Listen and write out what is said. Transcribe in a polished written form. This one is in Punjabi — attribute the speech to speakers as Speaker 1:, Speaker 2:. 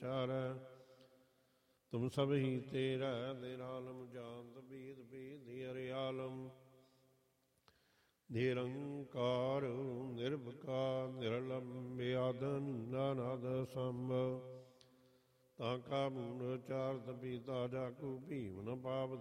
Speaker 1: ਵਿਚਾਰੈ। ਤੁਮ ਸਭ ਹੀ ਤੇਰਾ ਨਿਰਾਲਮ ਜਾਨਤ ਬੀਦ ਬੀਧਿ ਹਰਿਆਲਮ। ਨਿਰੰਕਾਰ ਨਿਰਭਕਾਰ ਨਿਰਲੰਭ ਆਦਿ ਨਾਨਦ ਸੰਭ। ਤਾਂ ਕਾ ਮੂਲ ਚਾਰਤ ਪੀਤਾ ਜਾਕੂ ਭੀਮ ਨ ਪਾਵ